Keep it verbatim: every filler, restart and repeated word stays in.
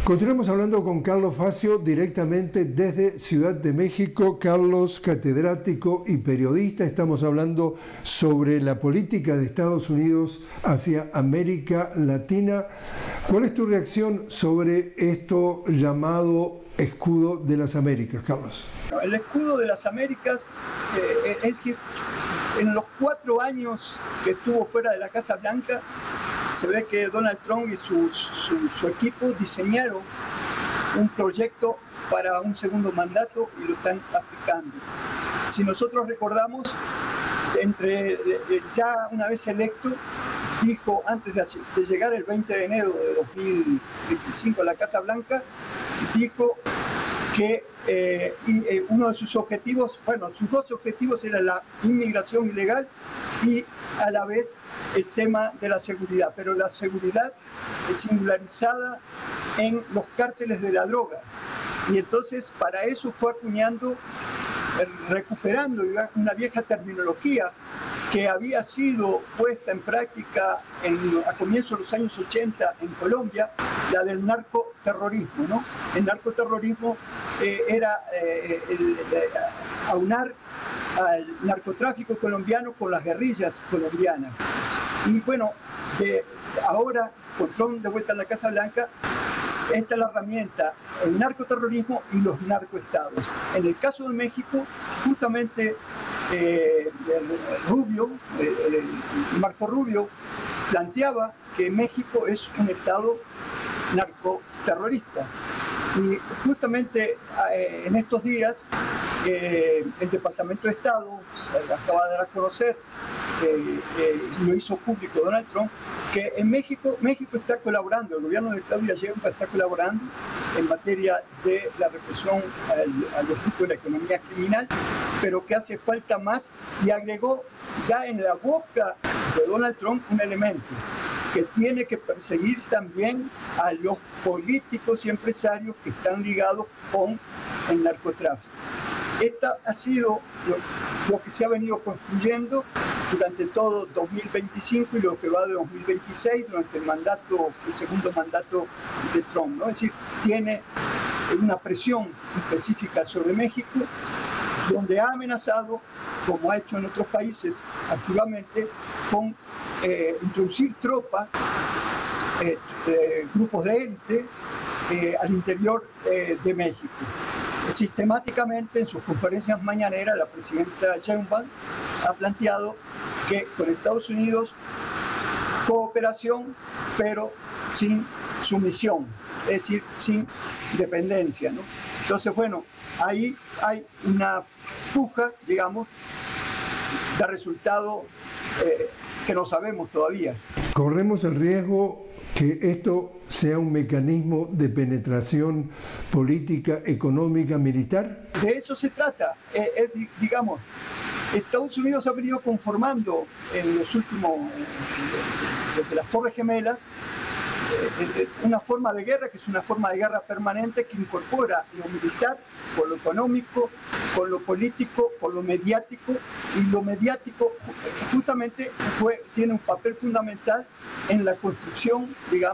Continuamos hablando con Carlos Facio directamente desde Ciudad de México. Carlos, catedrático y periodista, estamos hablando sobre la política de Estados Unidos hacia América Latina. ¿Cuál es tu reacción sobre esto llamado escudo de las Américas, Carlos? El escudo de las Américas, eh, es decir, en los cuatro años que estuvo fuera de la Casa Blanca, se ve que Donald Trump y su, su, su equipo diseñaron un proyecto para un segundo mandato y lo están aplicando. Si nosotros recordamos, entre, ya una vez electo, dijo antes de, de llegar el veinte de enero de dos mil veinticinco a la Casa Blanca, dijo que eh, y, eh, uno de sus objetivos, bueno, sus dos objetivos eran la inmigración ilegal y a la vez el tema de la seguridad, pero la seguridad es singularizada en los cárteles de la droga. Y entonces para eso fue acuñando, recuperando una vieja terminología que había sido puesta en práctica en, a comienzos de los años ochenta en Colombia, la del narcoterrorismo, ¿no? El narcoterrorismo eh, era eh, el, el, aunar al narcotráfico colombiano con las guerrillas colombianas. Y bueno, de, ahora, con Trump de vuelta a la Casa Blanca, esta es la herramienta, el narcoterrorismo y los narcoestados. En el caso de México, justamente eh, Rubio, eh, Marco Rubio, planteaba que México es un estado narcoterrorista. Y justamente eh, en estos días, eh, el Departamento de Estado acaba de dar a conocer, eh, eh, lo hizo público Donald Trump, que en México, México está colaborando, el gobierno de Claudia Sheinbaum está colaborando en materia de la represión al, a los grupos de la economía criminal, pero que hace falta más, y agregó ya en la boca de Donald Trump un elemento, que tiene que perseguir también a los políticos y empresarios que están ligados con el narcotráfico. Esta ha sido lo, lo que se ha venido construyendo durante todo dos mil veinticinco y lo que va de dos mil veintiséis, durante el mandato, el segundo mandato de Trump, ¿no? Es decir, tiene una presión específica sobre México, donde ha amenazado, como ha hecho en otros países activamente, con eh, introducir tropas, eh, eh, grupos de élite eh, al interior eh, de México. Sistemáticamente en sus conferencias mañaneras la presidenta Sheinbaum ha planteado que con Estados Unidos cooperación, pero sin sumisión, es decir, sin dependencia, ¿no? Entonces, bueno, ahí hay una puja, digamos, de resultado eh, que no sabemos todavía. Corremos el riesgo que esto sea un mecanismo de penetración política, económica, militar. De eso se trata. Eh, eh, digamos, Estados Unidos ha venido conformando en los últimos, eh, desde las Torres Gemelas, eh, una forma de guerra que es una forma de guerra permanente que incorpora lo militar con lo económico, con lo político, con lo mediático, y lo mediático justamente fue, tiene un papel fundamental en la construcción, digamos,